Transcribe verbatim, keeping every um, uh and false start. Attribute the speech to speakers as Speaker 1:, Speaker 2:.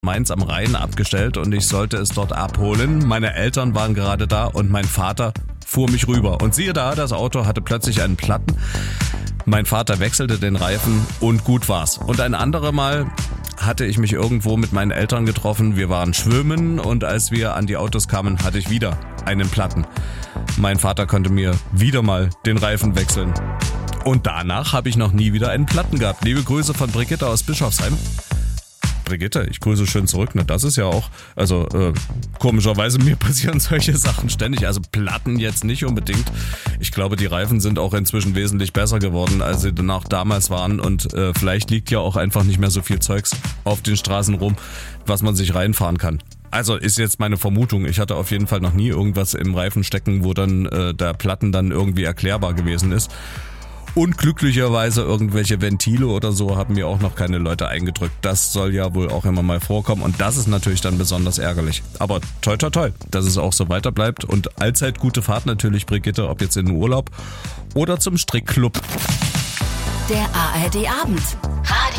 Speaker 1: Mainz am Rhein abgestellt und ich sollte es dort abholen. Meine Eltern waren gerade da und mein Vater fuhr mich rüber. Und siehe da, das Auto hatte plötzlich einen Platten. Mein Vater wechselte den Reifen und gut war's. Und ein anderes Mal hatte ich mich irgendwo mit meinen Eltern getroffen. Wir waren schwimmen und als wir an die Autos kamen, hatte ich wieder einen Platten. Mein Vater konnte mir wieder mal den Reifen wechseln. Und danach habe ich noch nie wieder einen Platten gehabt. Liebe Grüße von Brigitte aus Bischofsheim. Brigitte, ich grüße schön zurück, ne? Das ist ja auch, also äh, komischerweise mir passieren solche Sachen ständig, also Platten jetzt nicht unbedingt. Ich glaube, die Reifen sind auch inzwischen wesentlich besser geworden, als sie danach damals waren und äh, vielleicht liegt ja auch einfach nicht mehr so viel Zeugs auf den Straßen rum, was man sich reinfahren kann. Also ist jetzt meine Vermutung, ich hatte auf jeden Fall noch nie irgendwas im Reifen stecken, wo dann äh, der Platten dann irgendwie erklärbar gewesen ist. Und glücklicherweise irgendwelche Ventile oder so haben mir auch noch keine Leute eingedrückt. Das soll ja wohl auch immer mal vorkommen und das ist natürlich dann besonders ärgerlich. Aber toi toi toi, dass es auch so weiter bleibt und allzeit gute Fahrt natürlich, Brigitte, ob jetzt in den Urlaub oder zum Strickclub.
Speaker 2: Der A R D Abend. Radio